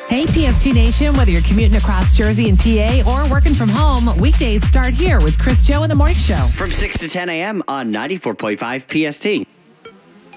Hey, PST Nation, whether you're commuting across Jersey and PA or working from home, weekdays start here with Chris Joe in the Morning Show. From 6 to 10 a.m. on 94.5 PST.